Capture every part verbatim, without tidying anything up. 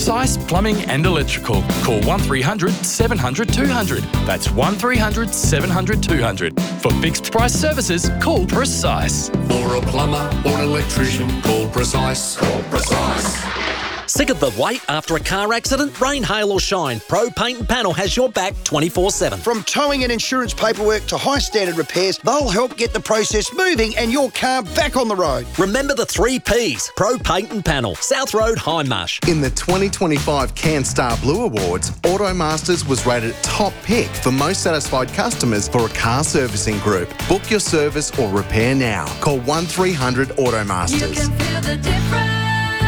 Precise Plumbing and Electrical. Call one three hundred seven hundred two hundred. That's one three hundred seven hundred two hundred. For fixed price services, call Precise. For a plumber or an electrician, call Precise. Call Precise. Sick of the wait after a car accident? Rain, hail or shine, Pro Paint and Panel has your back twenty-four seven. From towing and insurance paperwork to high standard repairs, they'll help get the process moving and your car back on the road. Remember the three Ps, Pro Paint and Panel, South Road, Hindmarsh. In the twenty twenty-five CanStar Blue Awards, Automasters was rated top pick for most satisfied customers for a car servicing group. Book your service or repair now. Call one three hundred Automasters. You can feel the difference.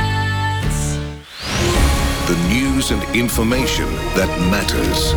The news and information that matters.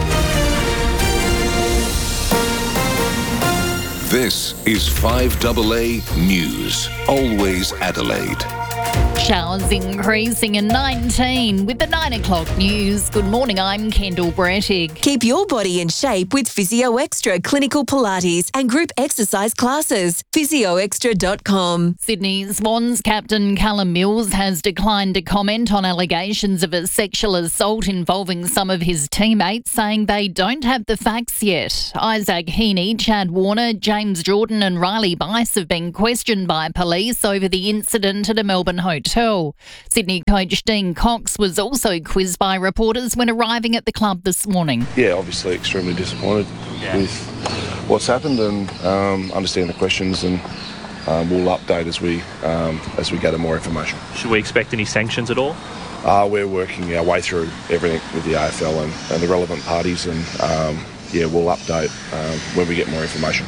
This is five A A News. Always Adelaide. Showers increasing in nineteen with the nine o'clock news. Good morning, I'm Kendall Brettig. Keep your body in shape with Physio Extra Clinical Pilates and group exercise classes. physio extra dot com. Sydney Swans captain Callum Mills has declined to comment on allegations of a sexual assault involving some of his teammates, saying they don't have the facts yet. Isaac Heaney, Chad Warner, James Jordan and Riley Bice have been questioned by police over the incident at a Melbourne hotel. Sydney coach Dean Cox was also quizzed by reporters when arriving at the club this morning. Yeah, obviously extremely disappointed yeah. with what's happened, and um, understand the questions, and um, we'll update as we um, as we gather more information. Should we expect any sanctions at all? Uh, we're working our way through everything with the A F L and, and the relevant parties, and um, yeah, we'll update um, when we get more information.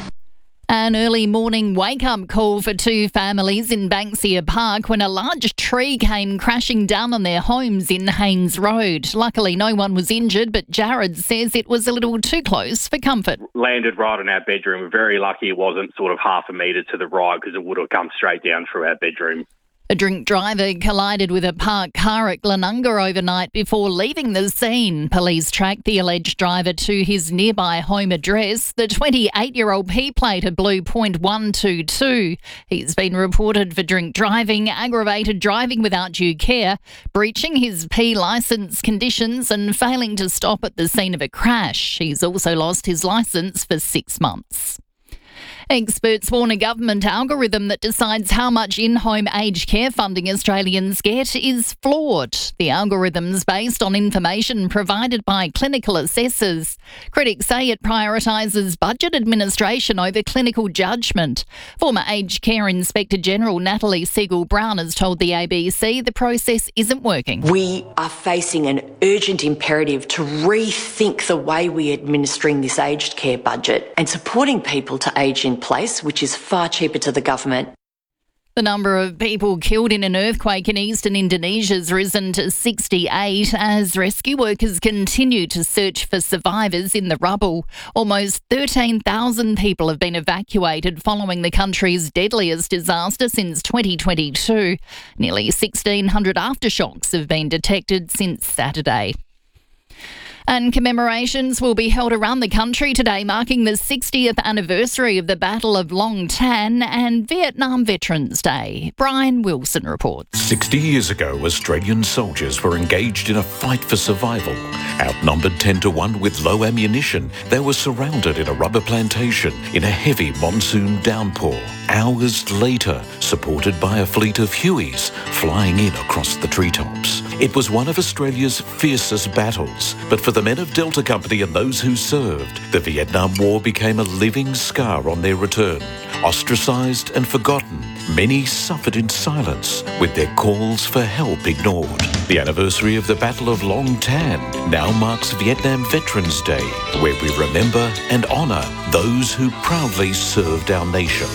An early morning wake-up call for two families in Banksia Park when a large tree came crashing down on their homes in Haynes Road. Luckily, no one was injured, but Jared says it was a little too close for comfort. Landed right in our bedroom. We're very lucky it wasn't sort of half a metre to the right, because it would have come straight down through our bedroom. A drink driver collided with a parked car at Glenunga overnight before leaving the scene. Police tracked the alleged driver to his nearby home address. The twenty-eight-year-old P-plate a blue point one two two. He's been reported for drink driving, aggravated driving without due care, breaching his P licence conditions and failing to stop at the scene of a crash. He's also lost his licence for six months. Experts warn a government algorithm that decides how much in-home aged care funding Australians get is flawed. The algorithm's based on information provided by clinical assessors. Critics say it prioritises budget administration over clinical judgment. Former Aged Care Inspector General Natalie Siegel-Brown has told the A B C the process isn't working. We are facing an urgent imperative to rethink the way we're administering this aged care budget and supporting people to age in place, which is far cheaper to the government. The number of people killed in an earthquake in eastern Indonesia has risen to sixty-eight as rescue workers continue to search for survivors in the rubble. Almost thirteen thousand people have been evacuated following the country's deadliest disaster since twenty twenty-two. Nearly sixteen hundred aftershocks have been detected since Saturday. And commemorations will be held around the country today, marking the sixtieth anniversary of the Battle of Long Tan and Vietnam Veterans Day. Brian Wilson reports. Sixty years ago, Australian soldiers were engaged in a fight for survival. Outnumbered ten to one with low ammunition, they were surrounded in a rubber plantation in a heavy monsoon downpour. Hours later, supported by a fleet of Hueys flying in across the treetops. It was one of Australia's fiercest battles, but for the men of Delta Company and those who served, the Vietnam War became a living scar on their return. Ostracised and forgotten, many suffered in silence with their calls for help ignored. The anniversary of the Battle of Long Tan now marks Vietnam Veterans Day, where we remember and honour those who proudly served our nation.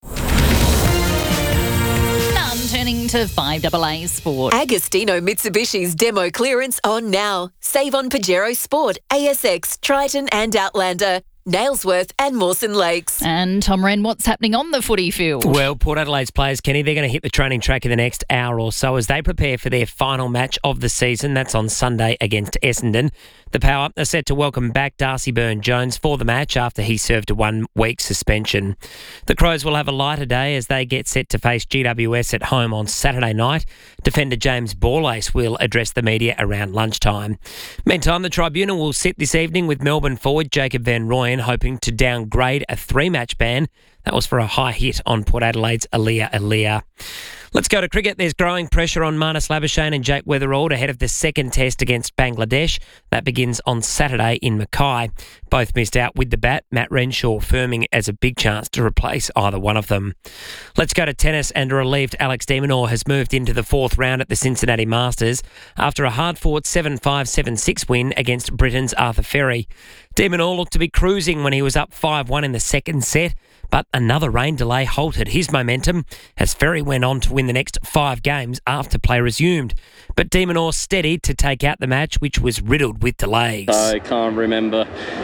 Turning to five A A Sport. Agostino Mitsubishi's demo clearance on now. Save on Pajero Sport, A S X, Triton and Outlander. Nailsworth and Mawson Lakes. And Tom Wren, what's happening on the footy field? Well, Port Adelaide's players, Kenny, they're going to hit the training track in the next hour or so as they prepare for their final match of the season. That's on Sunday against Essendon. The Power are set to welcome back Darcy Byrne-Jones for the match after he served a one-week suspension. The Crows will have a lighter day as they get set to face G W S at home on Saturday night. Defender James Borlase will address the media around lunchtime. Meantime, the Tribunal will sit this evening with Melbourne forward Jacob Van Rooyen hoping to downgrade a three-match ban. That was for a high hit on Port Adelaide's Aaliyah Aaliyah. Let's go to cricket. There's growing pressure on Marnus Labuschagne and Jake Weatherald ahead of the second test against Bangladesh. That begins on Saturday in Mackay. Both missed out with the bat, Matt Renshaw firming as a big chance to replace either one of them. Let's go to tennis, and a relieved Alex de Minaur has moved into the fourth round at the Cincinnati Masters after a hard-fought seven five, seven six win against Britain's Arthur Ferry. De Minaur looked to be cruising when he was up five one in the second set, but another rain delay halted his momentum as Ferry went on to win the next five games after play resumed. But de Minaur steadied to take out the match, which was riddled with delays. I can't remember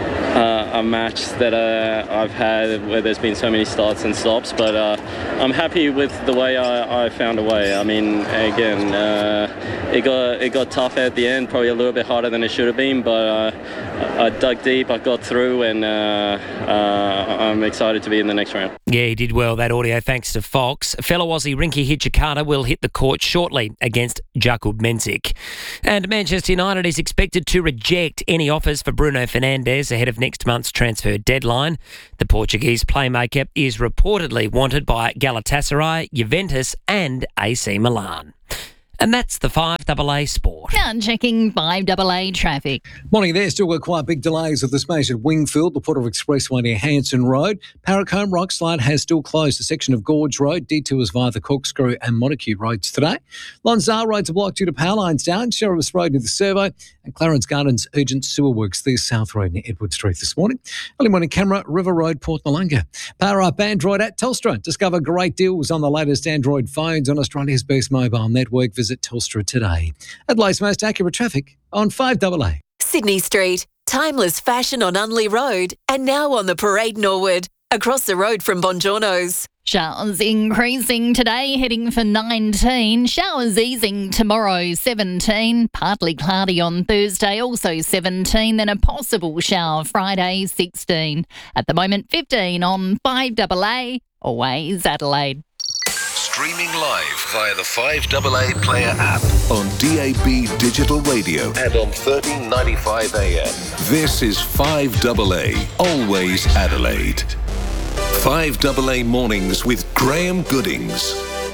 uh, a match that uh, I've had where there's been so many starts and stops, but uh, I'm happy with the way I, I found a way. I mean, again, uh, it got it got tough at the end, probably a little bit harder than it should have been, but uh, I dug deep, I got through, and uh, uh, I'm excited to be in the next round. Yeah, he did well, that audio, thanks to Fox. Fellow Aussie Rinky Hijikata will hit the court shortly against Jakub Mensik. And Manchester United is expected to reject any offers for Bruno Fernandes ahead of next month's transfer deadline. The Portuguese playmaker is reportedly wanted by Galatasaray, Juventus and A C Milan. And that's the five A A Sport. Now checking five A A traffic. Morning there. Still got quite big delays at this maze at Wingfield, the Port of Expressway near Hanson Road. Paracombe Rockslide has still closed a section of Gorge Road. Detours via the Corkscrew and Montague roads today. Lonsdale roads are blocked due to power lines down. Sheriff's Road near the Servo. And Clarence Gardens urgent sewer works there, South Road near Edward Street this morning. Early morning camera, River Road, Port Noarlunga. Power up Android at Telstra. Discover great deals on the latest Android phones on Australia's best mobile network. Visit Telstra today. Adelaide's most accurate traffic on five A A. Sydney Street. Timeless fashion on Unley Road. And now on the Parade Norwood. Across the road from Bongiorno's. Showers increasing today, heading for nineteen. Showers easing tomorrow, seventeen. Partly cloudy on Thursday, also seventeen. Then a possible shower Friday, sixteen. At the moment, fifteen on five A A. Always Adelaide. Streaming live via the five A A Player app on D A B Digital Radio and on thirteen ninety-five A M. This is five A A, always Adelaide. five A A Mornings with Graham Goodings.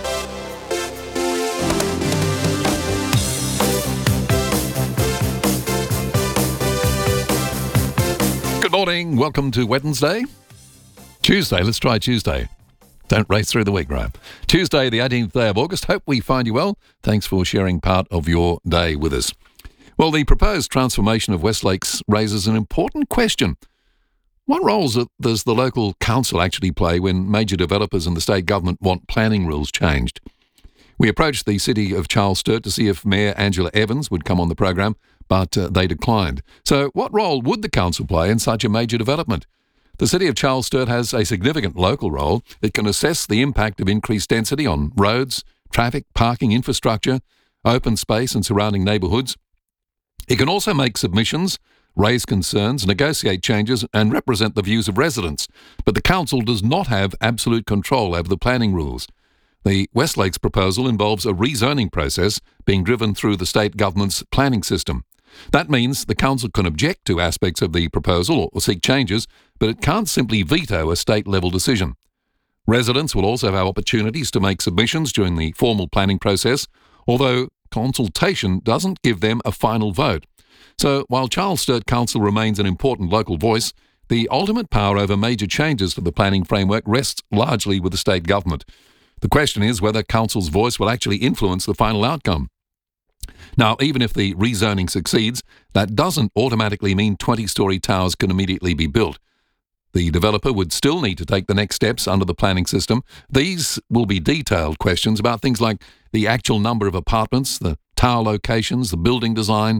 Good morning. Welcome to Wednesday. Tuesday. Let's try Tuesday. Don't race through the week, Graham. Tuesday, the eighteenth day of August. Hope we find you well. Thanks for sharing part of your day with us. Well, the proposed transformation of West Lakes raises an important question. What roles does the local council actually play when major developers and the state government want planning rules changed? We approached the City of Charles Sturt to see if Mayor Angela Evans would come on the program, but uh, they declined. So what role would the council play in such a major development? The City of Charles Sturt has a significant local role. It can assess the impact of increased density on roads, traffic, parking, infrastructure, open space and surrounding neighbourhoods. It can also make submissions, raise concerns, negotiate changes and represent the views of residents. But the council does not have absolute control over the planning rules. The West Lakes proposal involves a rezoning process being driven through the state government's planning system. That means the council can object to aspects of the proposal or seek changes, but it can't simply veto a state-level decision. Residents will also have opportunities to make submissions during the formal planning process, although consultation doesn't give them a final vote. So while Charles Sturt Council remains an important local voice, the ultimate power over major changes to the planning framework rests largely with the state government. The question is whether council's voice will actually influence the final outcome. Now, even if the rezoning succeeds, that doesn't automatically mean twenty-storey towers can immediately be built. The developer would still need to take the next steps under the planning system. These will be detailed questions about things like the actual number of apartments, the tower locations, the building design,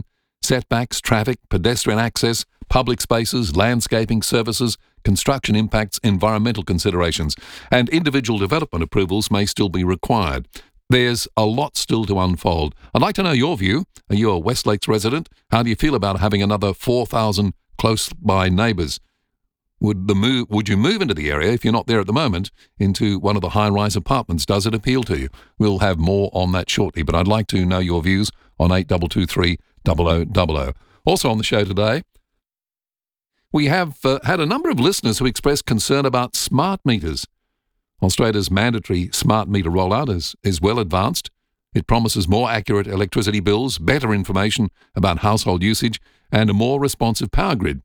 setbacks, traffic, pedestrian access, public spaces, landscaping services, construction impacts, environmental considerations, and individual development approvals may still be required. There's a lot still to unfold. I'd like to know your view. Are you a West Lakes resident? How do you feel about having another four thousand close-by neighbours? Would the move? Would you move into the area, if you're not there at the moment, into one of the high-rise apartments? Does it appeal to you? We'll have more on that shortly, but I'd like to know your views on eight two two three zero zero zero zero. Also on the show today, we have uh, had a number of listeners who expressed concern about smart meters. Australia's mandatory smart meter rollout is, is well advanced. It promises more accurate electricity bills, better information about household usage, and a more responsive power grid.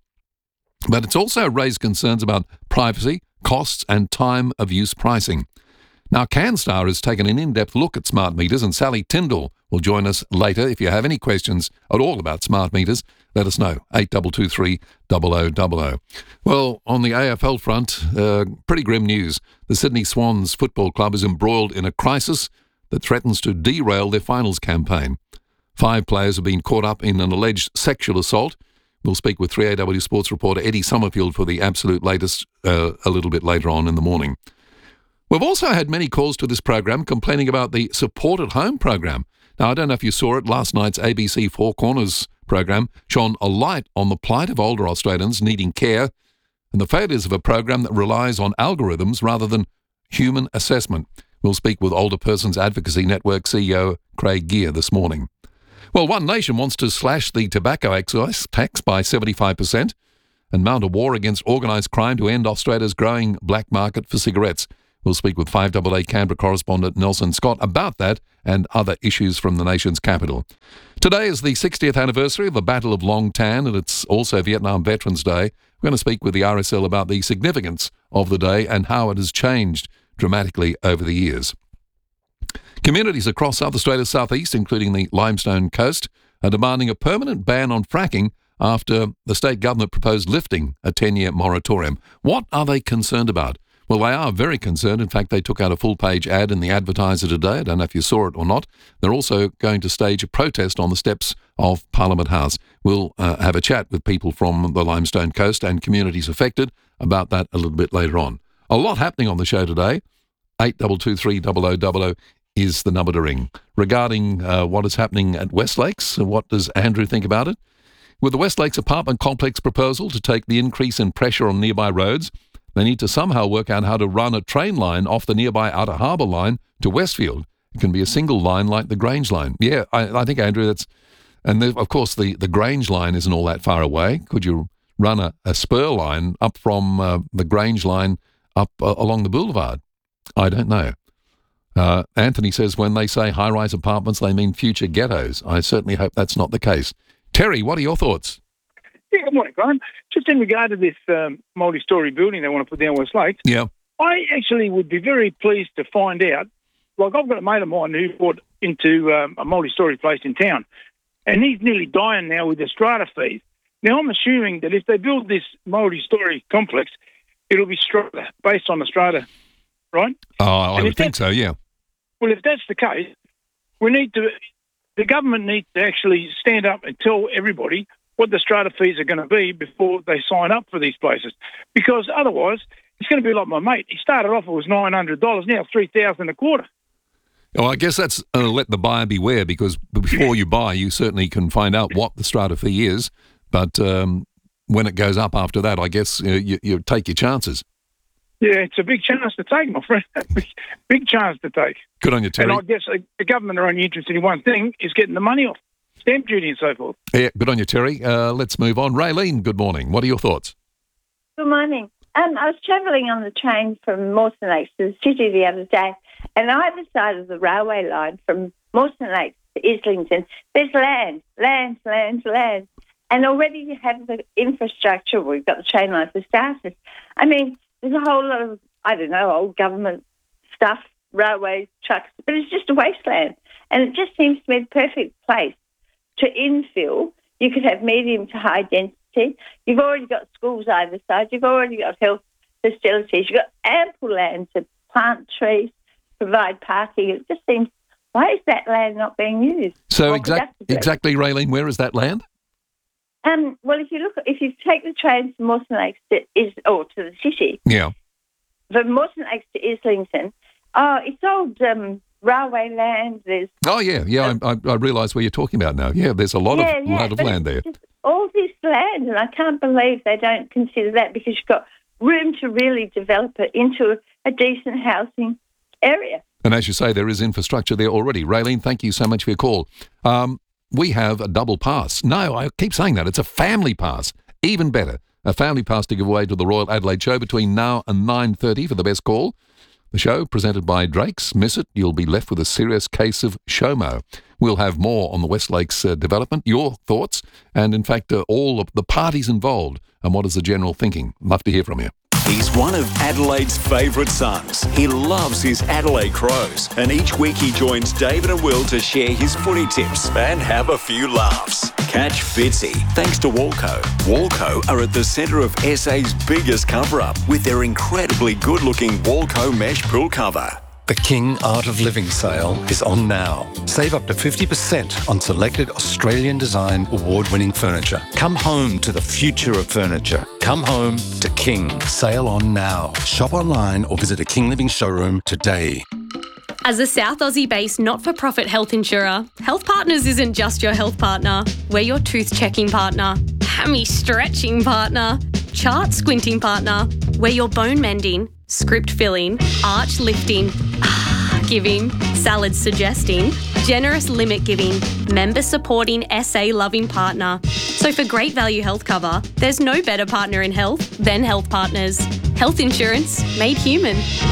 But it's also raised concerns about privacy, costs, and time of use pricing. Now, CanStar has taken an in-depth look at smart meters, and Sally Tyndall will join us later. If you have any questions at all about smart meters, let us know, eight two two three zero zero zero zero. Well, on the A F L front, uh, pretty grim news. The Sydney Swans Football Club is embroiled in a crisis that threatens to derail their finals campaign. Five players have been caught up in an alleged sexual assault. We'll speak with three A W sports reporter Eddie Summerfield for the absolute latest uh, a little bit later on in the morning. We've also had many calls to this program complaining about the Support at Home program. Now, I don't know if you saw it, last night's A B C Four Corners program shone a light on the plight of older Australians needing care and the failures of a program that relies on algorithms rather than human assessment. We'll speak with Older Persons Advocacy Network C E O Craig Gear this morning. Well, One Nation wants to slash the tobacco excise tax by seventy-five percent and mount a war against organised crime to end Australia's growing black market for cigarettes. We'll speak with five A A Canberra correspondent Nelson Scott about that and other issues from the nation's capital. Today is the sixtieth anniversary of the Battle of Long Tan, and it's also Vietnam Veterans Day. We're going to speak with the R S L about the significance of the day and how it has changed dramatically over the years. Communities across South Australia's southeast, including the Limestone Coast, are demanding a permanent ban on fracking after the state government proposed lifting a ten-year moratorium. What are they concerned about? Well, they are very concerned. In fact, they took out a full-page ad in the Advertiser today. I don't know if you saw it or not. They're also going to stage a protest on the steps of Parliament House. We'll uh, have a chat with people from the Limestone Coast and communities affected about that a little bit later on. A lot happening on the show today. eight two two three zero zero zero zero is the number to ring. Regarding uh, what is happening at West Lakes, what does Andrew think about it? With the West Lakes apartment complex proposal to take the increase in pressure on nearby roads, they need to somehow work out how to run a train line off the nearby Outer Harbour line to Westfield. It can be a single line like the Grange line. Yeah, I, I think, Andrew, that's... And the, of course, the, the Grange line isn't all that far away. Could you run a, a spur line up from uh, the Grange line up uh, along the boulevard? I don't know. Uh, Anthony says when they say high-rise apartments, they mean future ghettos. I certainly hope that's not the case. Terry, what are your thoughts? Yeah, good morning, Graham. Just in regard to this um, multi-storey building they want to put down West Lakes, yeah, I actually would be very pleased to find out, like I've got a mate of mine who bought into um, a multi-storey place in town, and he's nearly dying now with the strata fees. Now, I'm assuming that if they build this multi-storey complex, it'll be strata, based on the strata, right? Oh, I would think so, yeah. Well, if that's the case, we need to, the government needs to actually stand up and tell everybody what the strata fees are going to be before they sign up for these places. Because otherwise, it's going to be like my mate. He started off, it was nine hundred dollars, now it's three thousand dollars a quarter. Well, I guess that's uh, let the buyer beware, because before you buy, you certainly can find out what the strata fee is. But um, when it goes up after that, I guess uh, you, you take your chances. Yeah, it's a big chance to take, my friend. big, big chance to take. Good on you, Terry. And I guess uh, the government are only interested in one thing, is getting the money off. Stamp duty and so forth. Yeah, good on you, Terry. Uh, let's move on. Raylene, good morning. What are your thoughts? Good morning. Um, I was travelling on the train from Mawson Lakes to the city the other day, and either side of the railway line from Mawson Lakes to Islington, there's land, land, land, land. And already you have the infrastructure. We've got the train line for starters. I mean, there's a whole lot of, I don't know, old government stuff, railways, trucks, but it's just a wasteland. And it just seems to be the perfect place to infill. You could have medium to high density. You've already got schools either side. You've already got health facilities. You've got ample land to plant trees, provide parking. It just seems, why is that land not being used? So exact, exactly, Raylene, where is that land? Um, well, if you look, if you take the train from Mawson Lakes to is or to the city, Yeah. from Mawson Lakes to Islington, oh, it's old um, railway land. There's Oh, yeah, yeah, I, I, I realise what you're talking about now. Yeah, there's a lot yeah, of yeah, lot of but land there. it's just all this land, and I can't believe they don't consider that because you've got room to really develop it into a, a decent housing area. And as you say, there is infrastructure there already. Raylene, thank you so much for your call. Um, we have a double pass. No, I keep saying that. It's a family pass. Even better. A family pass to give away to the Royal Adelaide Show between now and nine thirty for the best call. The show presented by Drake's. Miss it, you'll be left with a serious case of SHOMO. We'll have more on the West Lakes uh, development, your thoughts, and in fact, uh, all of the parties involved and what is the general thinking. Love to hear from you. He's one of Adelaide's favourite sons. He loves his Adelaide Crows, and each week he joins David and Will to share his footy tips and have a few laughs. Catch Fitzy thanks to Walco. Walco are at the centre of S A's biggest cover-up with their incredibly good-looking Walco mesh pool cover. The King Art of Living sale is on now. Save up to fifty percent on selected Australian design award-winning furniture. Come home to the future of furniture. Come home to King. Sale on now. Shop online or visit a King Living showroom today. As a South Aussie-based not-for-profit health insurer, Health Partners isn't just your health partner. We're your tooth-checking partner, hammy-stretching partner, chart-squinting partner. We're your bone-mending, script-filling, arch-lifting, giving, salad-suggesting, generous limit-giving, member-supporting, S A-loving partner. So for great value health cover, there's no better partner in health than Health Partners. Health insurance made human.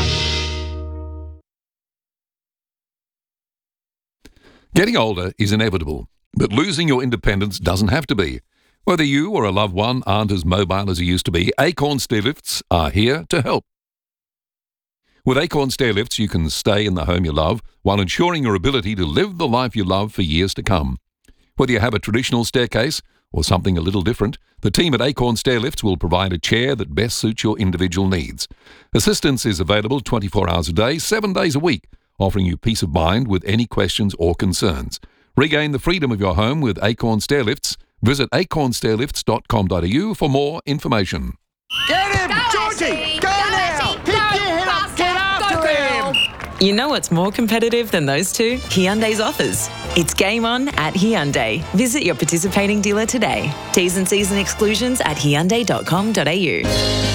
Getting older is inevitable, but losing your independence doesn't have to be. Whether you or a loved one aren't as mobile as you used to be, Acorn Stairlifts are here to help. With Acorn Stairlifts, you can stay in the home you love while ensuring your ability to live the life you love for years to come. Whether you have a traditional staircase or something a little different, the team at Acorn Stairlifts will provide a chair that best suits your individual needs. Assistance is available twenty-four hours a day, seven days a week, offering you peace of mind with any questions or concerns. Regain the freedom of your home with Acorn Stairlifts. Visit acorn stairlifts dot com dot a u for more information. Get him! Go Georgie! Go, go now! Pick your head up! Get after him! You know what's more competitive than those two? Hyundai's offers. It's game on at Hyundai. Visit your participating dealer today. T's and C's and exclusions at hyundai dot com dot a u.